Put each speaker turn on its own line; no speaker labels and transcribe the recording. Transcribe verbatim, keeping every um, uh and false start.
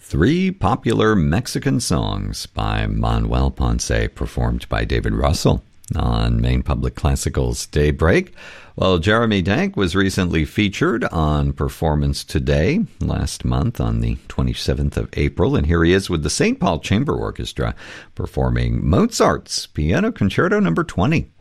Three popular Mexican songs by Manuel Ponce, performed by David Russell on Maine Public Classical's Daybreak. Well, Jeremy Dank was recently featured on Performance Today last month on the twenty-seventh of April, and here he is with the Saint Paul Chamber Orchestra performing Mozart's Piano Concerto number twenty.